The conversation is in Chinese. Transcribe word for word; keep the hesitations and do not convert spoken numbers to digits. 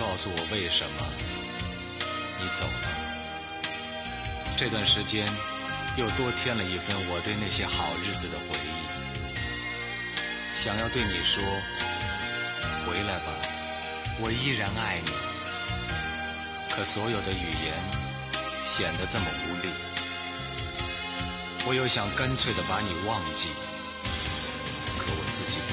告诉我为什么你走了。这段时间又多添了一份我对那些好日子的回忆，想要对你说，回来吧，我依然爱你。可所有的语言显得这么无力，我又想干脆地把你忘记，可我自己